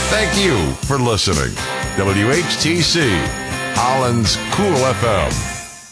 Thank you for listening. WHTC, Holland's Cool FM.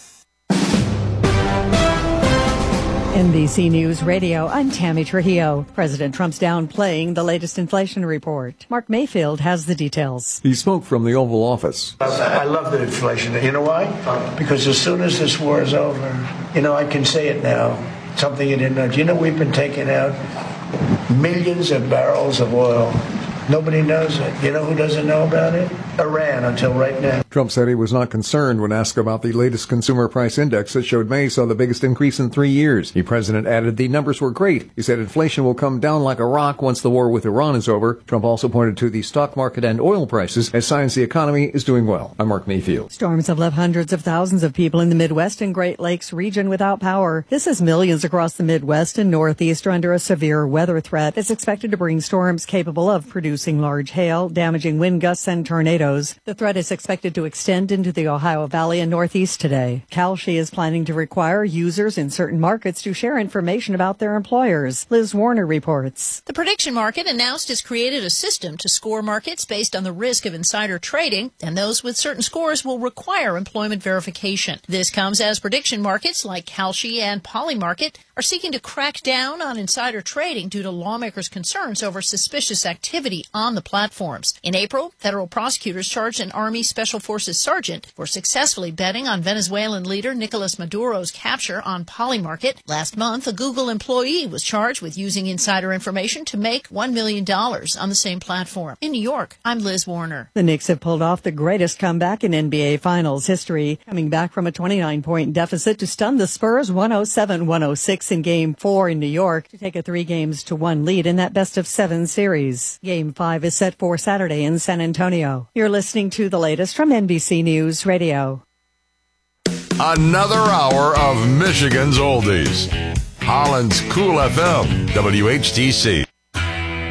NBC News Radio, I'm Tammy Trujillo. President Trump's downplaying the latest inflation report. Mark Mayfield has the details. He spoke from the Oval Office. I love the inflation. You know why? Because as soon as this war is over, I can say it now. Something you didn't know. We've been taking out millions of barrels of oil. Nobody knows it. You know who doesn't know about it? Iran, until right now. Trump said he was not concerned when asked about the latest consumer price index that showed May saw the biggest increase in 3 years. The president added the numbers were great. He said inflation will come down like a rock once the war with Iran is over. Trump also pointed to the stock market and oil prices as signs the economy is doing well. I'm Mark Mayfield. Storms have left hundreds of thousands of people in the Midwest and Great Lakes region without power. This is millions across the Midwest and Northeast are under a severe weather threat. It's expected to bring storms capable of producing large hail, damaging wind gusts and tornadoes. The threat is expected to extend into the Ohio Valley and Northeast today. Kalshi is planning to require users in certain markets to share information about their employers. Liz Warner reports. The prediction market announced it's created a system to score markets based on the risk of insider trading, and those with certain scores will require employment verification. This comes as prediction markets like Kalshi and Polymarket are seeking to crack down on insider trading due to lawmakers' concerns over suspicious activity on the platforms. In April, federal prosecutors charged an Army Special Forces sergeant for successfully betting on Venezuelan leader Nicolas Maduro's capture on Polymarket. Last month, a Google employee was charged with using insider information to make $1 million on the same platform. In New York, I'm Liz Warner. The Knicks have pulled off the greatest comeback in NBA Finals history, coming back from a 29-point deficit to stun the Spurs 107-106 in Game 4 in New York to take a 3-1 lead in that best-of-7 series. Game 5 is set for Saturday in San Antonio. You're listening to the latest from NBC News Radio. Another hour of Michigan's Oldies. Holland's Cool FM, WHTC.